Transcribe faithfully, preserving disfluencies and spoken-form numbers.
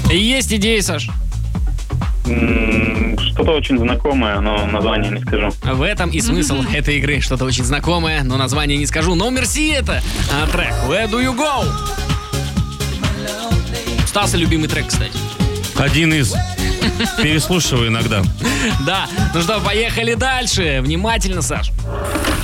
Есть идеи, Саш? Что-то очень знакомое, но название не скажу. В этом и смысл этой игры. Что-то очень знакомое, но название не скажу. Но мерси это а, трек Where Do You Go? Стаса любимый трек, кстати. Один из. Переслушиваю иногда. Да. Ну что, поехали дальше. Внимательно, Саш.